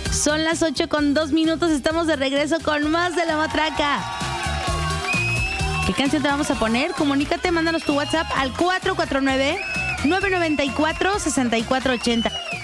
Son las 8:02. Estamos de regreso con más de La Matraca. ¿Qué canción te vamos a poner? Comunícate, mándanos tu WhatsApp al 449-994-6480.